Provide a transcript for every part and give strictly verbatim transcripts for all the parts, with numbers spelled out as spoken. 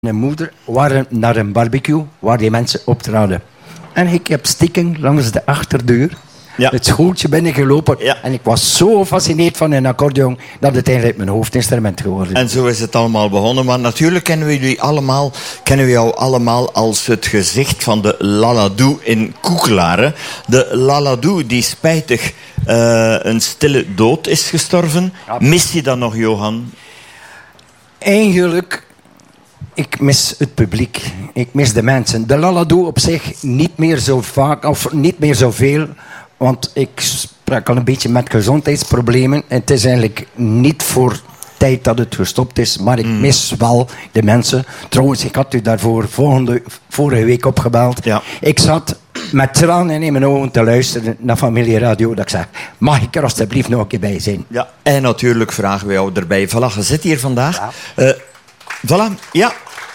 Mijn moeder waren naar een barbecue waar die mensen optraden. En ik heb stiekem langs de achterdeur ja. het schooltje binnengelopen. Ja. En ik was zo gefascineerd van een accordeon dat het eigenlijk mijn hoofdinstrument geworden is. En zo is het allemaal begonnen. Maar natuurlijk kennen we jullie allemaal, kennen we jou allemaal als het gezicht van de Lalladou in Koekelaren. De Lalladou die spijtig uh, een stille dood is gestorven. Ja. Mis je dat nog, Johan? Eigenlijk... Ik mis het publiek. Ik mis de mensen. De Lalladou op zich niet meer zo vaak, of niet meer zoveel. Want ik sprak al een beetje met gezondheidsproblemen. Het is eigenlijk niet voor tijd dat het gestopt is. Maar ik mis wel de mensen. Trouwens, ik had u daarvoor volgende, vorige week opgebeld. Ja. Ik zat met tranen in mijn ogen te luisteren naar Familie Radio. Dat ik zeg, mag ik er alstublieft nog een keer bij zijn? Ja. En natuurlijk vragen we jou erbij. Voilà, je zit hier vandaag. Ja. Uh, Voilà, ja.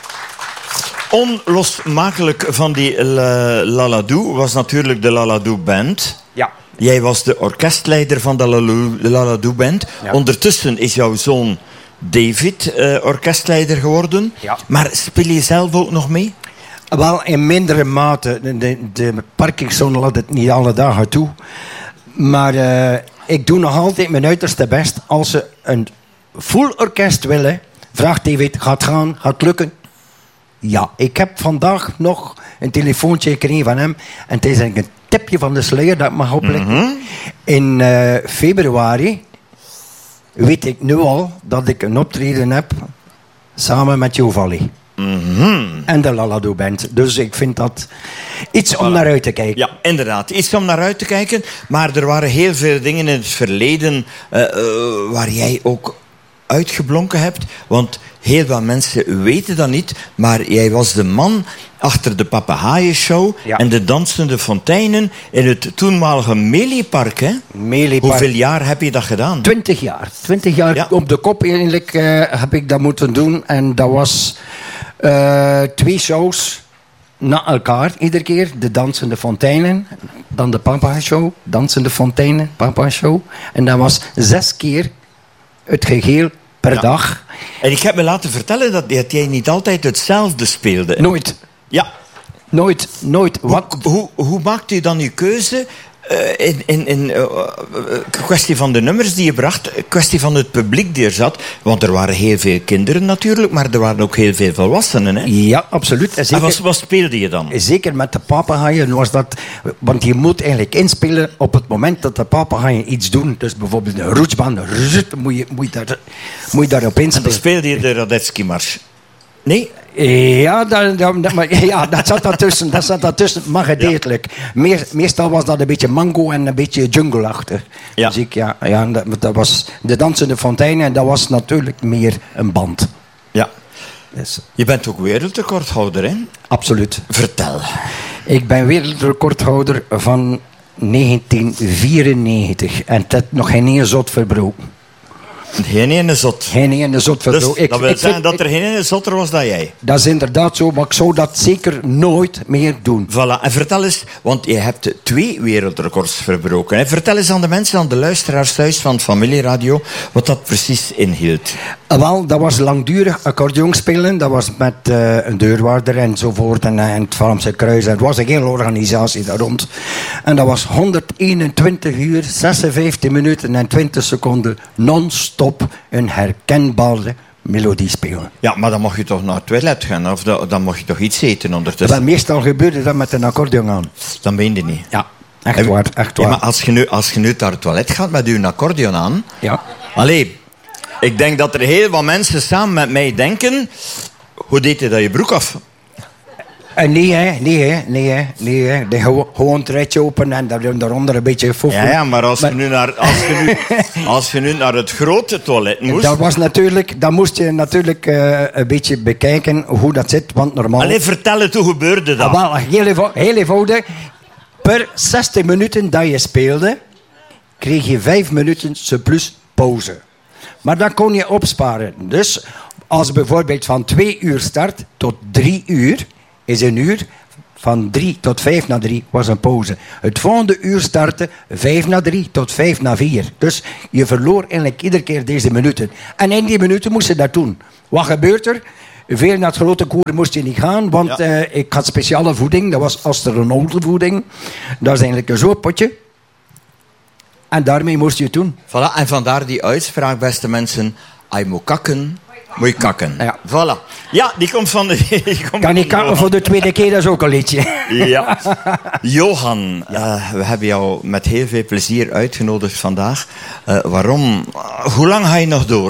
Onlosmakelijk van die Lalladou was natuurlijk de Lalladou Band. Ja. Jij was de orkestleider van de Lalladou Band. Ja. Ondertussen is jouw zoon David uh, orkestleider geworden. Ja. Maar speel je zelf ook nog mee? Wel, in mindere mate. De, de, de Parkinson laat het niet alle dagen toe. Maar uh, ik doe nog altijd mijn uiterste best. Als ze een full orkest willen... Vraag David, gaat het gaan? Gaat het lukken? Ja, ik heb vandaag nog een telefoontje gekregen van hem. En het is eigenlijk een tipje van de sluier dat ik mag opleggen. Mm-hmm. In uh, februari weet ik nu al dat ik een optreden heb samen met Jo Valley. Mm-hmm. En de Lalladou Band. Dus ik vind dat iets voilà. om naar uit te kijken. Ja, inderdaad. Iets om naar uit te kijken. Maar er waren heel veel dingen in het verleden uh, uh, waar jij ook... uitgeblonken hebt, want heel wat mensen weten dat niet, maar jij was de man achter de Papegaaien-show ja. en de dansende fonteinen in het toenmalige Meliepark, hè? Meliepark. Hoeveel jaar heb je dat gedaan? Twintig jaar. Twintig jaar ja. op de kop eigenlijk uh, heb ik dat moeten doen en dat was uh, twee shows na elkaar, iedere keer. De dansende fonteinen, dan de Papegaaien-show, dansende fonteinen, Papegaaien-show en dat was zes keer het geheel per ja. dag. En ik heb me laten vertellen dat jij niet altijd hetzelfde speelde. Nooit. Ja. Nooit, nooit. Wat? Hoe, hoe, hoe maakt u dan uw keuze uh, in, in, in uh, kwestie van de nummers die je bracht, kwestie van het publiek die er zat? Want er waren heel veel kinderen natuurlijk, maar er waren ook heel veel volwassenen. Hè? Ja, absoluut. En, zeker, en wat, wat speelde je dan? Zeker met de papegaaien was dat... Want je moet eigenlijk inspelen op het moment dat de papegaaien iets doen. Dus bijvoorbeeld een roetsbaan, moet je, moet je, daar, moet je daarop inspelen. En dan speelde je de Radetzky-mars? Nee? Ja, dat, dat, maar, ja, dat zat daartussen. Dat zat daartussen, maar gedeeltelijk. Ja. Meest, meestal was dat een beetje mango en een beetje jungle-achtig. Ja. Muziek, ja. ja dat, dat was de dansende fonteinen en dat was natuurlijk meer een band. Ja. Dus. Je bent ook wereldrecordhouder, hè? Absoluut. Vertel. Ik ben wereldrecordhouder van negentien vierennegentig en het heeft nog geen één zot verbroken. Geen ene zot. Geen ene zot verbroken. Dus, ik, dat wil ik, zeggen ik, dat er geen ene zotter was dan jij. Dat is inderdaad zo, maar ik zou dat zeker nooit meer doen. Voilà. En vertel eens, want je hebt twee wereldrecords verbroken. Hè? Vertel eens aan de mensen, aan de luisteraars thuis van Familie Radio, wat dat precies inhield. Wel, dat was langdurig accordeon spelen. Dat was met uh, een deurwaarder enzovoort en, en het Vlaamse Kruis. Het was een hele organisatie daar rond. En dat was honderdeenentwintig uur, zesenvijftig minuten en twintig seconden non-stop een herkenbare melodie spelen. Ja, maar dan mag je toch naar het toilet gaan? Of da- dan mag je toch iets eten ondertussen? Wel, meestal gebeurde dat met een accordeon aan. Dat meen je niet? Ja, echt en, waar. Echt waar. Ja, maar als je, nu, als je nu naar het toilet gaat met je accordeon aan... Ja. Allee, ik denk dat er heel wat mensen samen met mij denken... Hoe deed je dat je broek af? Uh, nee, hè, nee, hè, nee, hè, nee, hè. De, gewoon het rijtje open en daaronder een beetje foefel. Ja, ja, maar als, maar... Je nu naar, als, je nu, als je nu naar het grote toilet moest... Dat was natuurlijk, dan moest je natuurlijk uh, een beetje bekijken hoe dat zit, want normaal... Allee, vertel het, hoe gebeurde dat? Ah, wel, heel, eenvoudig, heel eenvoudig. Per zestig minuten dat je speelde, kreeg je vijf minuten surplus pauze. Maar dat kon je opsparen. Dus als bijvoorbeeld van twee uur start tot drie uur... is een uur, van drie tot vijf na drie was een pauze. Het volgende uur startte vijf na drie tot vijf na vier. Dus je verloor eigenlijk iedere keer deze minuten. En in die minuten moest je dat doen. Wat gebeurt er? Veel naar het grote koer moest je niet gaan, want Ja. uh, ik had speciale voeding. Dat was astronauten voeding. Dat is eigenlijk zo'n potje. En daarmee moest je het doen. Voilà, en vandaar die uitspraak, beste mensen. Als je moet kakken, moet je kakken. Ja. Voilà. Ja, die komt van de... Die komt Kan ik van kakken voor de tweede keer, dat is ook een liedje. Ja. Johan, uh, we hebben jou met heel veel plezier uitgenodigd vandaag. Uh, waarom? Uh, hoe lang ga je nog door?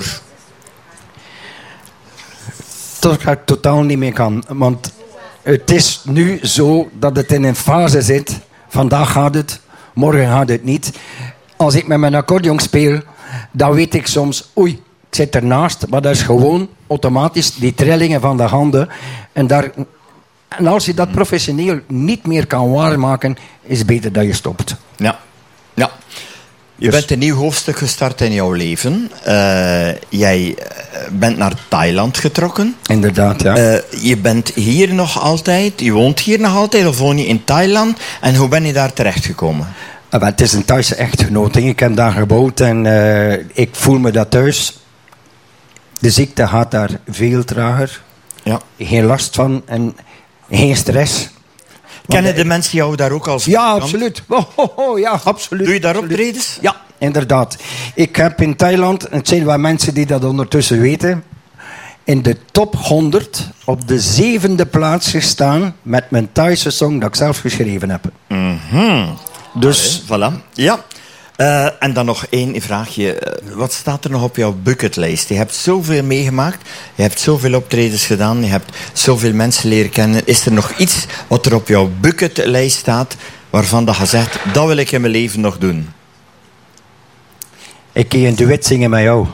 Tot ik totaal niet meer kan. Want het is nu zo dat het in een fase zit. Vandaag gaat het, morgen gaat het niet. Als ik met mijn accordeon speel, dan weet ik soms... Oei, ik zit ernaast. Maar dat is gewoon automatisch die trillingen van de handen. En, daar, en als je dat professioneel niet meer kan waarmaken, is het beter dat je stopt. Ja. Ja. Je Dus- bent een nieuw hoofdstuk gestart in jouw leven. Uh, jij bent naar Thailand getrokken. Inderdaad, ja. Uh, je bent hier nog altijd. Je woont hier nog altijd of woon je in Thailand? En hoe ben je daar terechtgekomen? Ah, maar het is een Thaise echtgenote. Ik heb daar gebouwd en uh, ik voel me dat thuis. De ziekte gaat daar veel trager. Ja. Geen last van en geen stress. Kennen de mensen jou daar ook als Ja, muzikant? absoluut. Oh, oh, oh, ja, absoluut. Doe je daar absoluut. optredens? Ja, inderdaad. Ik heb in Thailand, het zijn wel mensen die dat ondertussen weten, in de top honderd op de zevende plaats gestaan met mijn Thaise song dat ik zelf geschreven heb. Mhm. Dus Allee, voilà. Ja. Uh, en dan nog één vraagje. Uh, wat staat er nog op jouw bucketlist? Je hebt zoveel meegemaakt. Je hebt zoveel optredens gedaan. Je hebt zoveel mensen leren kennen. Is er nog iets wat er op jouw bucketlijst staat waarvan dat je zegt, dat wil ik in mijn leven nog doen? ik kan een duet zingen met jou.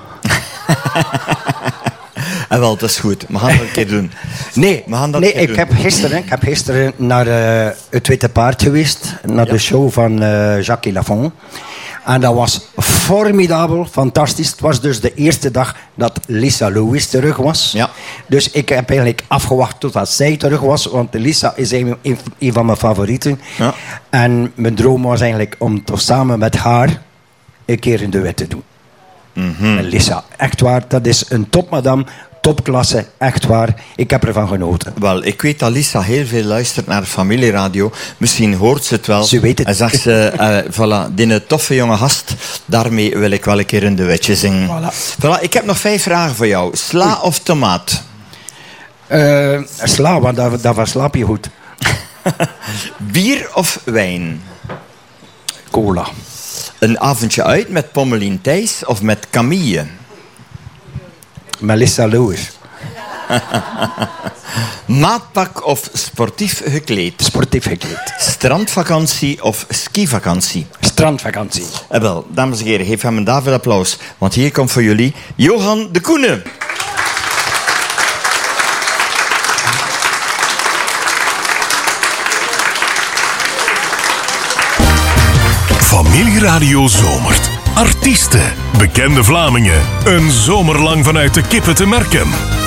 En wel, dat is goed. We gaan dat een keer doen. Nee, We gaan dat nee een keer ik, doen. heb gisteren, ik heb gisteren naar uh, het Witte Paard geweest. Naar Ja. de show van uh, Jacques Lafont. En dat was formidabel, fantastisch. Het was dus de eerste dag dat Lisa Lewis terug was. Ja. Dus ik heb eigenlijk afgewacht totdat zij terug was. Want Lisa is een, een, een van mijn favorieten. Ja. En mijn droom was eigenlijk om toch samen met haar een keer een duet te doen. Mhm. En Lisa, echt waar, dat is een topmadam. Topklasse, echt waar. Ik heb ervan genoten. Wel, ik weet dat Lisa heel veel luistert naar familieradio. Misschien hoort ze het wel. Ze weet het. En zegt ze, uh, voilà, die toffe jonge gast, daarmee wil ik wel een keer een duetje zingen. Voilà. Voilà, ik heb nog vijf vragen voor jou. Sla of tomaat? Uh, sla, want dat, dat verslaap je goed. Bier of wijn? Cola. Een avondje uit met Pommelien Thijs of met Camille? Melissa Lewis. Maatpak of sportief gekleed? Sportief gekleed. Strandvakantie of skivakantie? Strandvakantie. En wel, dames en heren, geef hem een David applaus. Want hier komt voor jullie Johan de Koene. Familieradio zomert. Artiesten, bekende Vlamingen. Een zomer lang vanuit de kippen te merken.